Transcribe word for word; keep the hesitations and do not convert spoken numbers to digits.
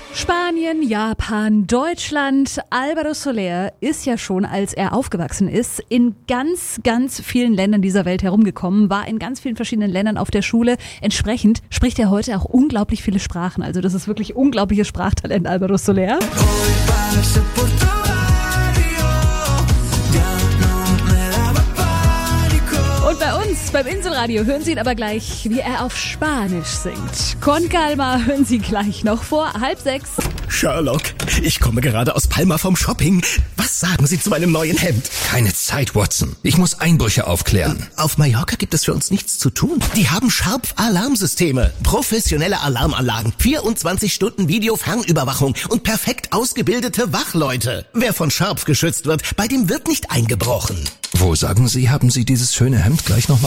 Spanien, Japan, Deutschland. Álvaro Soler ist ja schon, als er aufgewachsen ist, in ganz, ganz vielen Ländern dieser Welt herumgekommen, war in ganz vielen verschiedenen Ländern auf der Schule. Entsprechend spricht er heute auch unglaublich viele Sprachen. Also das ist wirklich unglaubliches Sprachtalent, Álvaro Soler. Und bei uns, beim Inselradio, hören Sie ihn aber gleich, wie er auf Spanisch singt. Con calma hören Sie gleich noch vor halb sechs. Sherlock, ich komme gerade aus Palma vom Shopping. Was sagen Sie zu meinem neuen Hemd? Keine Zeit, Watson. Ich muss Einbrüche aufklären. Auf Mallorca gibt es für uns nichts zu tun. Die haben Sharp-Alarmsysteme, professionelle Alarmanlagen, vierundzwanzig Stunden Videofernüberwachung und perfekt ausgebildete Wachleute. Wer von Sharp geschützt wird, bei dem wird nicht eingebrochen. Wo, sagen Sie, haben Sie dieses schöne Hemd gleich nochmal?